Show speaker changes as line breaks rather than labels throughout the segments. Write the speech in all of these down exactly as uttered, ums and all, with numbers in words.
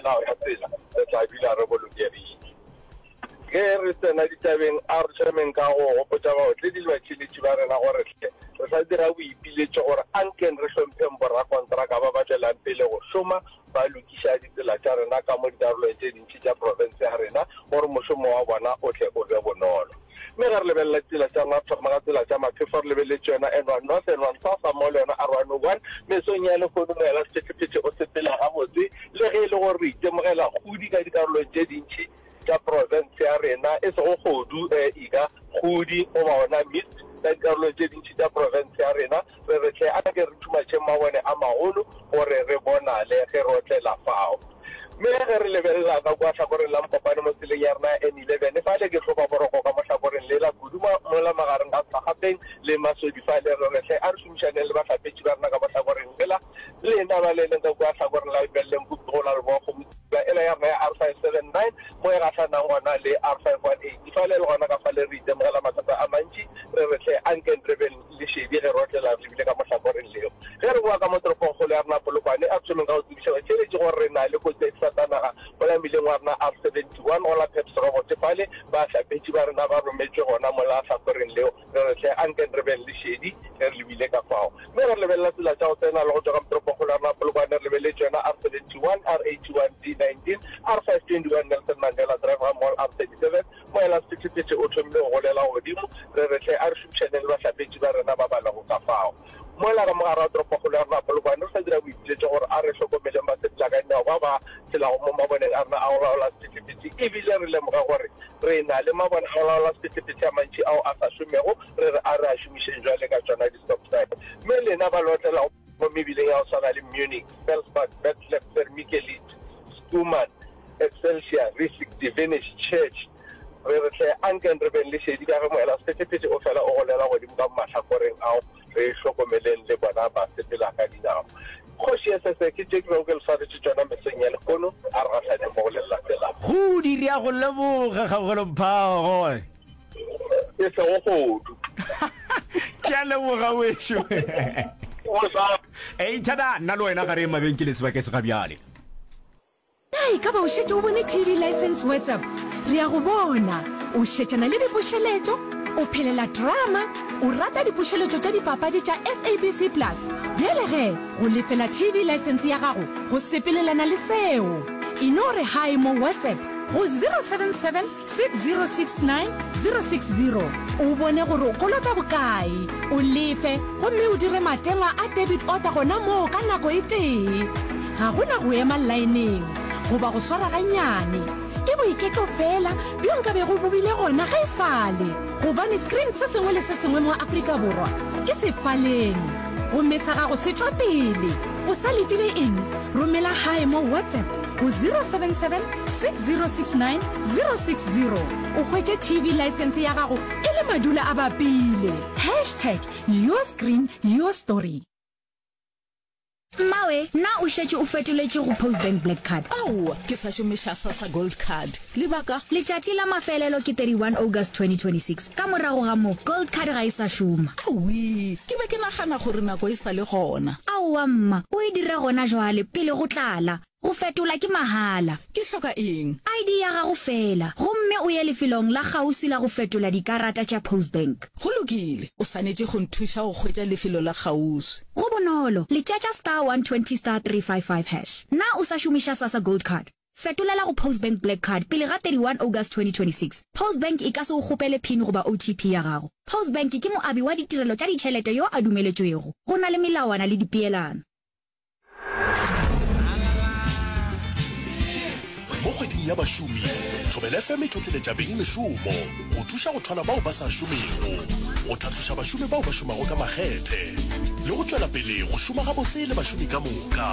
melao ya tsela re tla bila re bolokegile ge re tsena ditabeng a re tšhameng ka go gopotsa baotle di le batšheletši ba rena gore re sa dira boipiletšo gore ankeng re hlompheng borakontraka ba ba tswelang pele go šoma ba lokiša ditsela tša rena ka mo dikarolong tše dintši tša profense ya rena gore mošomo wa bona o tle o be bonolo mme ge re lebelela tsela tša rena thoma ka tsela tša maphefo re lebeletse yona n one north n one south a mo le yona r one oh one mesong ya lekonongela sephethephethe o sepela gabotse le ge e le gore re itemogela kgodi ka dikarolong tše dintši tša profense ya rena e se go kgodu um ika kgodi go ba ona mist ka dikarolong tše dintši tša profense ya rena re re tle a ke re thumatšeng mabone a magolo gore re bonale ge re otlela fao mme ge re lebelela ka kwa tlhakoreng la mokopane mo tseleng ya rena n eleven fa le ke tlhopa boroko ka mo tlhakoreng le la kudu mola magareng ka sagapeng le masodi fa le re re tle a re šomišaneng le batlhapetši ba rena ka mo tlhakoreng fela le ena ba le leng ka kwa tlhakoreng la ibeleleng kudu go na le bogo ela ya rena ya r five seven nine mo e gatlhanang gona le r five one eight fa le le gona ka fa le re itemogela mathata a mantši re re tle anken re be le šedi ge re otlela re lebile ka mo tlhakoreng leo ge re boa ka mo toropong kgolo ya rena polokwane a thomeng ka go tsebiša batšheletše gore re na le kotsi ya disatanaga mola mmileng wa rena r seventy one ola peps robote fale ba hlapetše ba rena ba rometswe gona mola tlhakoreng leo re re tle anken re beng le šedi ge re lebile ka fao mme re lebelela tsela tša go tsena le go tswa ka mo toropong kgolo ya rena polokwane re lebeletse yona r seventy one r eighty one d nineteen r five twenty-one Nelson Mandela Drive Mall r thirty-seven mo ela sephethephethe o thomile go golela godimo re re tle a re šomišaneng le bahlapetši ba rena ba balago ka fao mola ka mogare wa toropokgolo ya rena polokwane re sa dira boipiletšo gore a re hlokomeleng basepelakannao ba ba tshelago mo maboneng a rena a go laola sephethephethe ebile re lemoga gore re na le mabone a go laola sephethephethe a mantši ao a sa šomego re re a re a šomišeng jwale ka tsona di-stop sign mme lena ba lotlela mo mebileng ya go tshwana le Munich, Belfast, Bethlehem, Vermikelid, Stuman, Excelsior, Risic, Divinish, Church re re tle anken re beng le šedi ka ge moela sephethephethe o fela o golela godimo ka mahlakoreng ao re hlokomeleng le bona ba sepela ka dinao kgoši s s ke tšekile ke lefaretše tšona meseng ya lekono a re gatlhaneng mo go lelatelang
go diria go leboga kgagolomphao
e se go godu
ke a leboga wešo e thada nna le wena gare mabenkele sebake se ga bjale
Hey, ka ba o šetše o bone T V license WhatsApp re a go bona o šetšana le dipošeletšo o phelela drama o rata dipošeletšo tša dipapadi tša S A B C plus bjale ge go lefela T V license ya gago go sepelelana le seo ino re hai mo WhatsApp go zero seven seven six zero six nine zero six zero o bone gore o kolota bokae o lefe gomme o dire matengwa a debit order gona moo ka nako e tee ga gona go ema line-eng goba go swara ganyane ke boiketlo fela bjo nka be go bobile gona ga e sale gobane screen se sengwe le se sengwe mo Afrika Borwa ke sefaleng go mesa ga go se tšwa pele o sa letile eng romela hae mo WhatsApp go zero seven seven six zero six nine zero six zero o hwetše T V license ya gago e le madula a bapile hashtag your screen your story
Mawe, na o šetše o fetoletše go Postbank Black Card.
Au, ke sa šomiša SASSA Gold Card. Lebaka?
Letšatši la mafelelo ke thirty-one August twenty twenty-six. Ka morago ga moo, Gold Card ga e sa šoma.
Aui, ke be ke nagana gore nako e sa le gona.
Aowa mma, o e dire gona jwale pele go tlala. Go fetola ke mahala.
Ke hloka eng?
I D ya gago fela. Gomme o ye lefelong la gausi la go fetola dikarata tša Postbank.
Go lokile, o swanetše go nthuša go hwetša lefelo la gausi.
Go bonolo, letšatša star one twenty star three five five hash. Na o sa šomiša SASSA Gold Card. Fetolela go Postbank Black Card pele ga thirty-one August twenty twenty-six. Postbank e ka se go gopele pin goba O T P ya gago. Postbank ke moabi wa ditirelo tša ditšhelete yo a dumeletšwego. Go na le melawana le dipeelano.
Mo kgweding ya bašomi Thobela F M e tlotleletša beng mešomo go thuša go thola bao ba sa šomego go tlhatloša bašomi bao ba šomago ka makgethe le go tšwela pele go šoma gabotse le bašomi ka moka.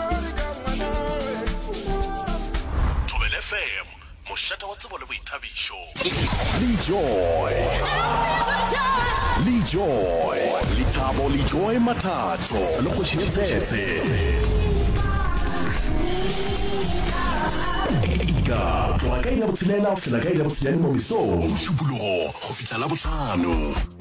Thobela F M mošata wa tsebo le boithabišo le joy le joy le thabo le joy mathatho le go tšhetsetse Ika, tloa ka ila botshelela o fela ka ila botshelani mo mesong. Šupologo, go fitla la botlhano.